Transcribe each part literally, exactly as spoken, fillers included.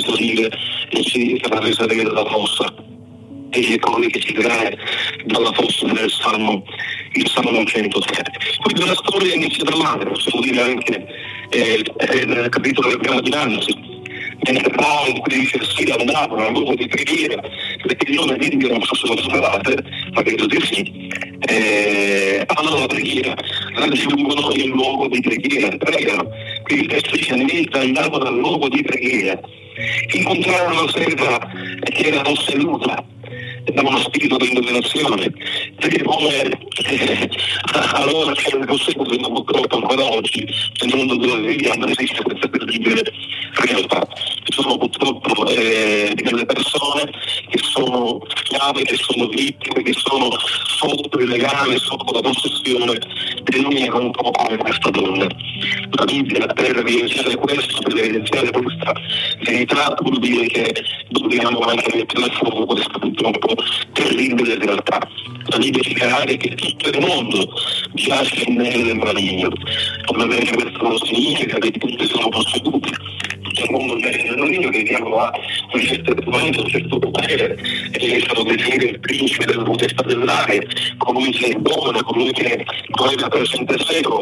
Torile e ci farà risalire dalla fossa, e gli eccoli che ci trae dalla fossa del Salmo, il Salmo centotré. Quindi la storia inizia da male, possiamo dire anche eh, eh, nel capitolo che abbiamo dinanzi, mentre Paolo qui dice sì, andavano a un luogo di preghiera, perché io le Bibbie non fossero scolate, ma credo di sì, eh, andano alla preghiera, raggiungono il luogo di preghiera, pregano. Quindi il testo dice mentre andavano al luogo di preghiera, incontrarono una serva che era posseduta da uno spirito di indovinazione, perché come eh, allora c'è il conseguenza purtroppo ancora oggi nel mondo dove viviamo esiste questa terribile realtà. Ci sono purtroppo eh, delle persone che sono schiave, che sono vittime, che sono sotto il legame, sotto la possessione di un'unica un po' come questa donna. La Bibbia per evidenziare questo, per evidenziare questa verità, vuol dire che dobbiamo anche mettere a fuoco questa purtroppo terribile realtà. La Bibbia ci dice che tutto il mondo giace nel maligno. Ovviamente questo non significa che tutti sono posseduti, tutto il mondo giace nel maligno, che diavolo ha un certo influenza, un certo potere, e è stato definito il principe della potestà dell'aria, colui che domina, colui che governa per sempre secolo.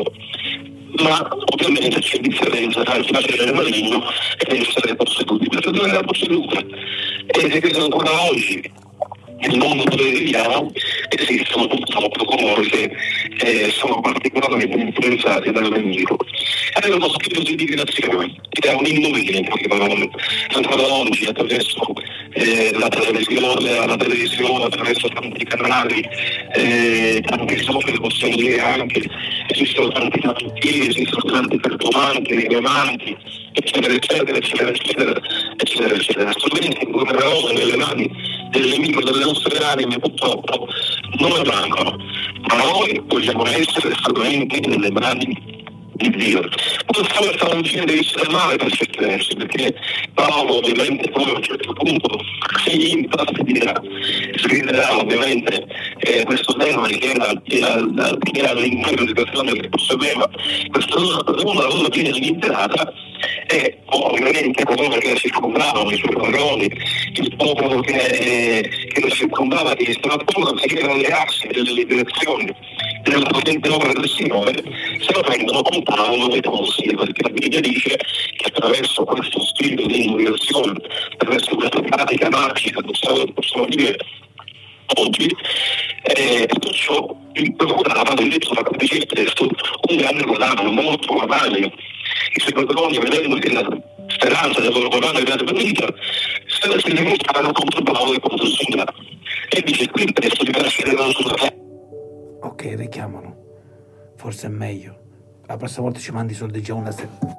Ma ovviamente c'è differenza tra il giacere nel maligno e essere posseduti. Questa donna era posseduta, e credo ancora oggi nel mondo dove viviamo esistono purtroppo coloro che eh, sono particolarmente influenzati dal nemico. È uno spirito di divinazione, è un indovino in poche parole. Ancora oggi attraverso eh, la televisione, la televisione, attraverso tanti canali, eh, tanti social, possiamo dire anche, esistono tanti mattutini, esistono tanti cartomanti, rigamanti, eccetera, eccetera, eccetera, eccetera, eccetera, eccetera. Strumenti in cui parole nelle mani del nemico delle nostre anime purtroppo non mancano, ma noi vogliamo essere strumenti nelle mani di Dio. Possiamo stare dicendo di essere male per certi versi, perché Paolo ovviamente poi a un certo punto si infastidirà, scriverà ovviamente eh, questo tema che era, era, era l'interpretazione che possedeva questa una donna piena di interata, e ovviamente coloro che la circondavano, i suoi padroni, il popolo che, eh, che lo circondava, che stava attorno, che erano le assi delle liberazioni della potente opera del Signore, se lo prendono con Paolo e con sé, perché la Bibbia dice che attraverso questo spirito di immunicazione, attraverso questa pratica magica, possiamo, possiamo dire oggi, eh, tutto ciò procurava, nel detto la dice il testo, un grande guadagno, molto guadagno. I suoi padroni, vedendo che la speranza del loro guadagno era svanita, se la si dimostrano contro Paolo e contro il Signore. E dice qui il testo di essere la sua fede. Ok, richiamano. Forse è meglio. La prossima volta ci mandi i soldi già una settimana.